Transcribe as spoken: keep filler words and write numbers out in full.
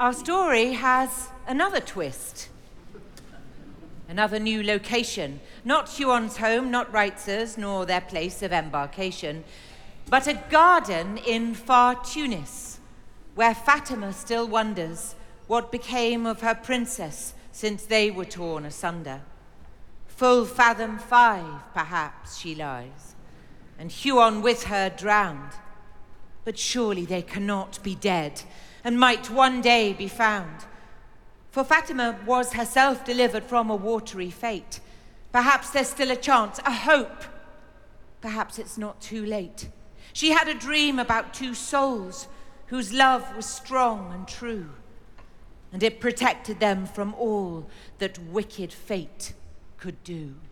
Our story has another twist. Another new location. Not Huon's home, not Reitzer's, nor their place of embarkation, but a garden in far Tunis, where Fatima still wonders what became of her princess since they were torn asunder. Full fathom five, perhaps, she lies, and Huon with her drowned. But surely they cannot be dead, and might one day be found. For Fatima was herself delivered from a watery fate. Perhaps there's still a chance, a hope. Perhaps it's not too late. She had a dream about two souls whose love was strong and true, and it protected them from all that wicked fate could do.